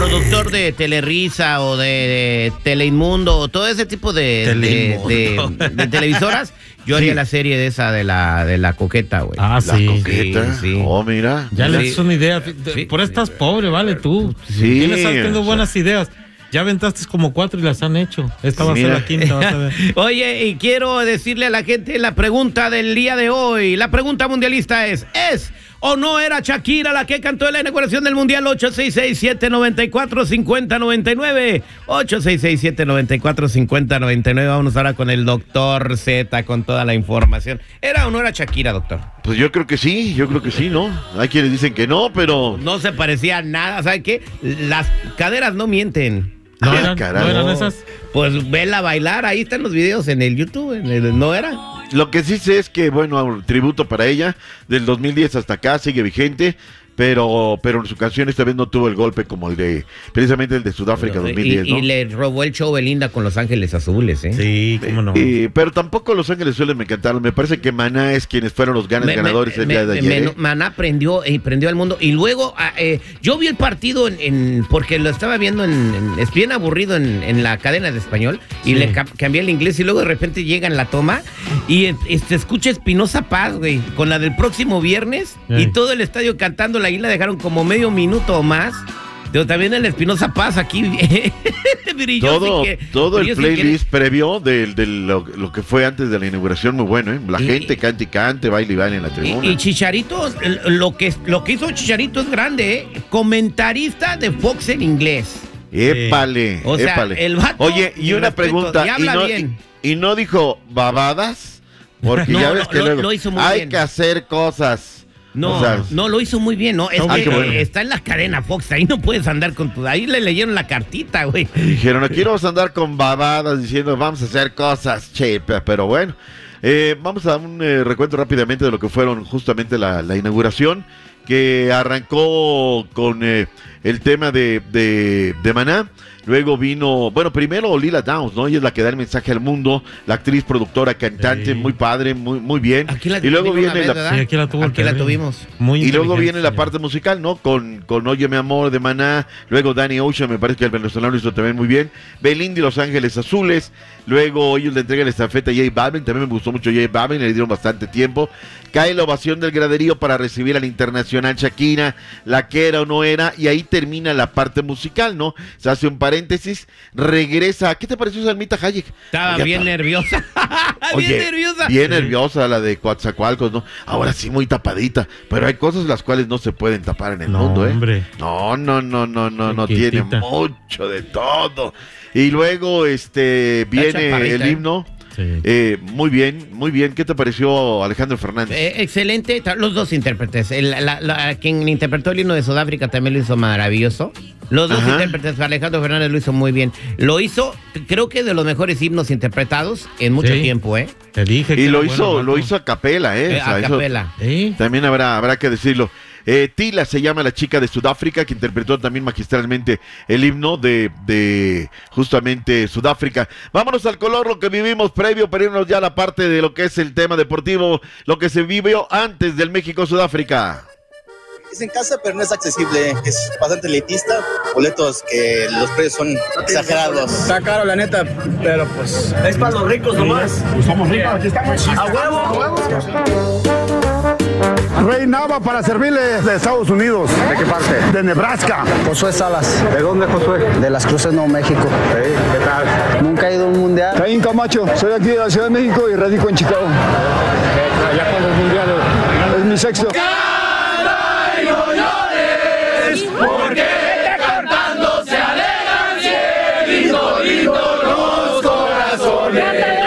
productor de Telerisa o de Teleinmundo o todo ese tipo de televisoras, yo haría la serie de esa de la coqueta, güey. Ah, sí. La coqueta. Sí. Oh, mira. Ya le das una idea. Por eso estás pobre, vale, tú. Sí. Tienes teniendo buenas ideas. Ya aventaste como 4 y las han hecho. Esta va a ser la quinta, vas a ver. Oye, y quiero decirle a la gente la pregunta del día de hoy. La pregunta mundialista ¿es o no era Shakira la que cantó en la inauguración del Mundial? 866-794-5099. 866-794-5099. Vámonos ahora con el doctor Z con toda la información. ¿Era o no era Shakira, doctor? Pues yo creo que sí, ¿no? Hay quienes dicen que no, pero... No se parecía a nada, ¿sabe qué? Las caderas no mienten. ¿No Ah, eran esas? Pues vela bailar, ahí están los videos en el YouTube, ¿no era? Lo que sí sé es que, bueno, tributo para ella, del 2010 hasta acá, sigue vigente, pero en su canción esta vez no tuvo el golpe como el de, precisamente el de Sudáfrica 2010, ¿no? Y le robó el show Belinda con Los Ángeles Azules, ¿eh? Sí, cómo no. Pero tampoco Los Ángeles Azules me encantaron, me parece que Maná es quienes fueron los ganadores el día de ayer. Maná prendió al mundo, y luego yo vi el partido porque lo estaba viendo es bien aburrido en la cadena de español, y le cambié el inglés, y luego de repente llega en la toma, y se escucha Espinoza Paz, güey, con la del próximo viernes, y todo el estadio cantándola, ahí la dejaron como medio minuto o más. Pero también el Espinoza Paz aquí brilló. Todo el playlist previo de lo que fue antes de la inauguración, muy bueno, ¿eh? La gente cante y cante, baile y baile en la tribuna. Y Chicharito, lo que hizo Chicharito es grande, ¿eh? Comentarista de Fox en inglés. Épale, O sea, épale. el vato, oye, y una pregunta, y habla bien. ¿Y no dijo babadas? Porque ya ves que luego lo hizo muy hay bien. que hacer cosas. No, o sea, no, lo hizo muy bien, ¿no? Es que bueno. está en la cadena Fox, ahí no puedes andar con tu... Ahí le leyeron la cartita, güey. Dijeron, aquí no vamos a andar con babadas diciendo vamos a hacer cosas, pero bueno. Vamos a dar un recuento rápidamente de lo que fueron justamente la inauguración, que arrancó con el tema de Maná. Luego vino, bueno, primero Lila Downs, ¿no? Ella es la que da el mensaje al mundo, la actriz, productora, cantante, muy padre, muy bien. Y luego viene aquí la tuvimos. Y luego viene la parte musical, ¿no? Con Óyeme Amor de Maná, luego Danny Ocean, me parece que el venezolano lo hizo también muy bien. Belinda y Los Ángeles Azules, luego ellos le entregan la estafeta a J Balvin, también me gustó mucho J Balvin, le dieron bastante tiempo. Cae la ovación del graderío para recibir al internacional Shakira, la que era o no era, y ahí termina la parte musical, ¿no? Se hace un paréntesis, regresa. ¿Qué te pareció Salmita Hayek? Estaba bien nerviosa. Bien nerviosa la de Coatzacoalcos, ¿no? Ahora sí muy tapadita, pero hay cosas las cuales no se pueden tapar en el mundo, ¿eh? Hombre. No, tiene mucho de todo. Y luego viene el himno. Sí. Muy bien. ¿Qué te pareció Alejandro Fernández? Excelente, los dos intérpretes. Quien interpretó el himno de Sudáfrica también lo hizo maravilloso. Los dos intérpretes, Alejandro Fernández lo hizo muy bien. Lo hizo, creo que de los mejores himnos interpretados en mucho tiempo, ¿eh? Te dije que y lo hizo a capela, ¿eh? A capela. También habrá que decirlo. Tila se llama la chica de Sudáfrica, que interpretó también magistralmente el himno de justamente Sudáfrica. Vámonos al color, lo que vivimos previo, para irnos ya a la parte de lo que es el tema deportivo, lo que se vivió antes del México-Sudáfrica. Es en casa, pero no es accesible, es bastante elitista, boletos que los precios son exagerados. Está caro la neta, pero pues... Es para los ricos nomás. Pues somos ricos, aquí estamos. ¡A huevo! Rey Nava para servirle de Estados Unidos. ¿De qué parte? De Nebraska. Josué Salas. ¿De dónde, Josué? De Las Cruces, Nuevo México. ¿Qué tal? Nunca he ido a un mundial. Caín Camacho, soy aquí de la Ciudad de México y radico en Chicago. ¿Ya cuándo es mundial? Es mi sexto. Porque cantando se alegran, lindo los corazones.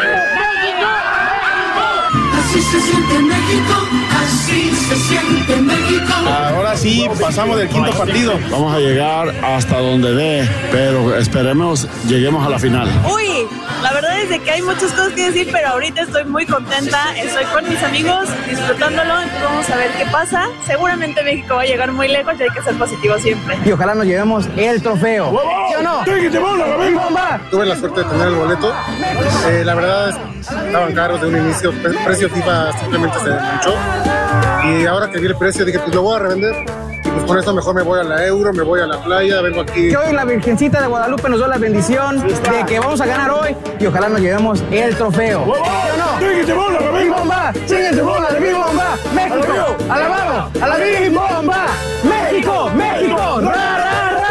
Así se siente México, así se siente México. Ahora sí, pasamos del quinto partido. Vamos a llegar hasta donde dé, pero esperemos lleguemos a la final. Uy, la verdad es de que hay muchas cosas que decir, pero ahorita estoy muy contenta, estoy con mis amigos disfrutándolo, entonces vamos a ver qué pasa. Seguramente México va a llegar muy lejos y hay que ser positivo siempre. Y ojalá nos llevemos el trofeo. ¿Sí o no? Tuve la suerte de tener el boleto. La verdad, estaban caros de un inicio. El precio FIFA simplemente se manchó. Y ahora que vi el precio, dije, pues lo voy a revender. Y pues con esto mejor me voy a la Euro, me voy a la playa, vengo aquí. Que hoy la Virgencita de Guadalupe nos dio la bendición de que vamos a ganar hoy y ojalá nos llevemos el trofeo. ¿Sí o no? ¡Síguete bola, la Big Bomba! ¡Síguete bola, la Big Bomba! ¡México! ¡Alabado! ¡A la Big Bomba! ¡México! ¡México! ¡Ra, ra, ra!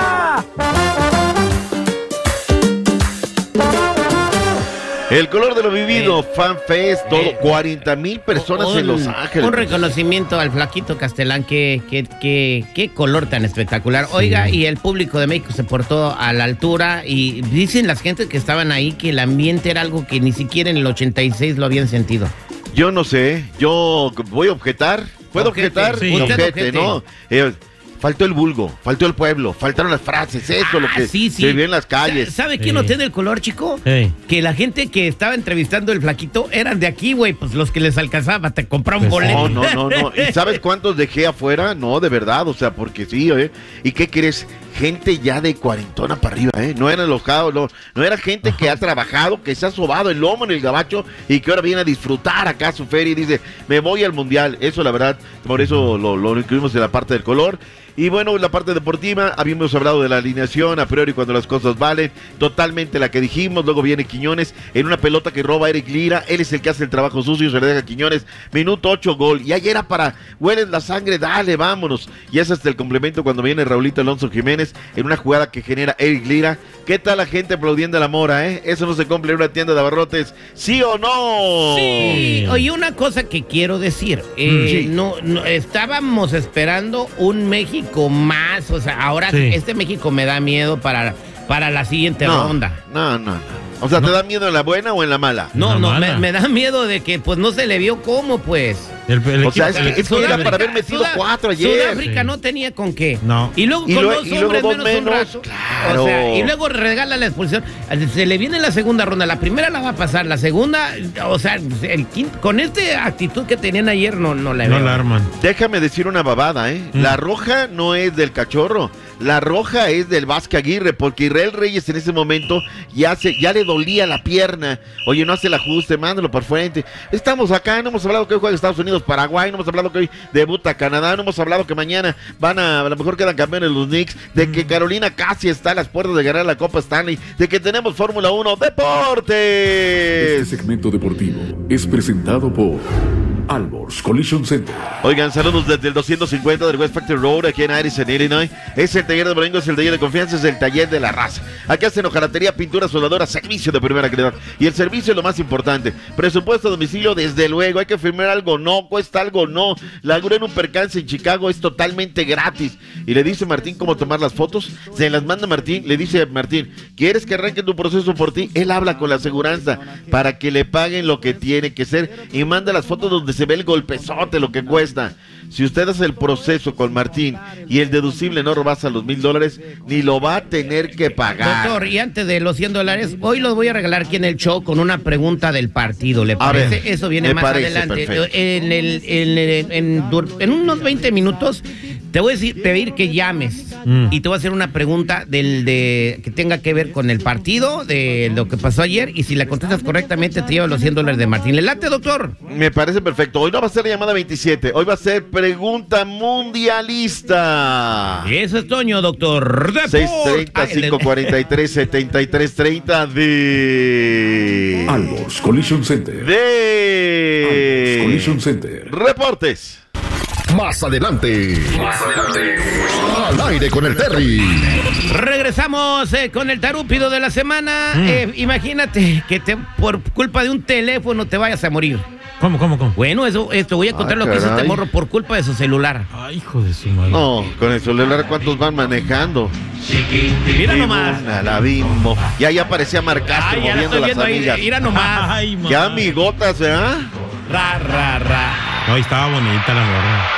El color de lo vivido, Fan Fest, todo, 40,000 personas en Los Ángeles. Un reconocimiento al flaquito Castelán, qué color tan espectacular. Oiga, y el público de México se portó a la altura y dicen las gentes que estaban ahí que el ambiente era algo que ni siquiera en el 86 lo habían sentido. Yo no sé, yo voy a objetar. ¿Puedo objetar? Sí. Objete, ¿no? Faltó el vulgo, faltó el pueblo, faltaron las frases, eso, lo que sí. se vio en las calles. ¿Sabe quién no tiene el color, chico? Que la gente que estaba entrevistando el flaquito eran de aquí, güey, pues los que les alcanzaba, te compraron boleto. No. ¿Y sabes cuántos dejé afuera? No, de verdad, o sea, porque sí, ¿Y qué crees? Gente ya de cuarentona para arriba, No eran los cabos, no era gente que ha trabajado, que se ha sobado el lomo en el gabacho y que ahora viene a disfrutar acá su feria y dice, me voy al mundial. Eso, la verdad, por eso lo incluimos en la parte del color. Y bueno, en la parte deportiva, habíamos hablado de la alineación, a priori cuando las cosas valen, totalmente la que dijimos, luego viene Quiñones, en una pelota que roba Eric Lira, él es el que hace el trabajo sucio, se le deja a Quiñones, minuto 8, gol, y ahí era para, hueles la sangre, dale, vámonos, y ese es el complemento cuando viene Raulito Alonso Jiménez, en una jugada que genera Eric Lira. ¿Qué tal la gente aplaudiendo a la Mora, Eso no se cumple en una tienda de abarrotes, ¿sí o no? Sí, oye, una cosa que quiero decir, no, estábamos esperando un México más, o sea, ahora este México me da miedo para la siguiente ronda. No. O sea, ¿te da miedo en la buena o en la mala? No, me da miedo de que pues no se le vio cómo, pues. O sea, es que era para haber metido 4 ayer. Sudáfrica no tenía con qué. No. Y luego con dos hombres menos un rato. Claro. O sea, y luego regala la expulsión. Se le viene la segunda ronda. La primera la va a pasar. La segunda, o sea, con esta actitud que tenían ayer no la veo. No la arman. Déjame decir una babada, La roja no es del Cachorro. La roja es del Vázquez Aguirre, porque Israel Reyes en ese momento ya le dolía la pierna. Oye, no hace el ajuste, mándalo por frente. Estamos acá, no hemos hablado que hoy juega Estados Unidos, Paraguay, no hemos hablado que hoy debuta Canadá, no hemos hablado que mañana a lo mejor quedan campeones los Knicks, de que Carolina casi está a las puertas de ganar la Copa Stanley, de que tenemos Fórmula 1, ¡deportes! Este segmento deportivo es presentado por Alborz Collision Center. Oigan, saludos desde el 250 del West Factory Road, aquí en Addison, Illinois. Es el taller de Boringo, es el taller de confianza, es el taller de la raza. Acá hacen hojalatería, pintura, soldadura, servicio de primera calidad. Y el servicio es lo más importante. Presupuesto a domicilio, desde luego. Hay que firmar algo, no. Cuesta algo, no. La grúa en un percance en Chicago es totalmente gratis. Y le dice Martín cómo tomar las fotos. Se las manda Martín. Le dice Martín, ¿quieres que arranque tu proceso por ti? Él habla con la aseguranza para que le paguen lo que tiene que ser. Y manda las fotos donde se ve el golpezote, lo que cuesta. Si usted hace el proceso con Martín y el deducible no rebasa los $1,000, ni lo va a tener que pagar. Doctor, y antes de los $100, hoy los voy a regalar aquí en el show con una pregunta del partido. ¿Le parece? Eso viene más adelante. En unos 20 minutos te voy a pedir que llames y te voy a hacer una pregunta que tenga que ver con el partido, de lo que pasó ayer, y si la contestas correctamente te llevo los $100 de Martín. ¿Le late, doctor? Me parece perfecto. Hoy no va a ser la llamada 27, hoy va a ser pregunta mundialista. Eso es Toño, doctor. 630-543-7330 de Alborz Collision Center. De Alborz Collision Center. Reportes. Más adelante. Al aire con el Terry. Regresamos con el tarúpido de la semana. Imagínate que por culpa de un teléfono te vayas a morir. ¿Cómo? Bueno, esto voy a contar lo que hizo este morro por culpa de su celular. Ay, hijo de su madre. No, con el celular, ¿cuántos van manejando? Mira nomás. La Bimbo. Y ahí aparecía Marcastro moviendo las amigas. Mira nomás. Qué amigotas, Ra. No, estaba bonita la morra.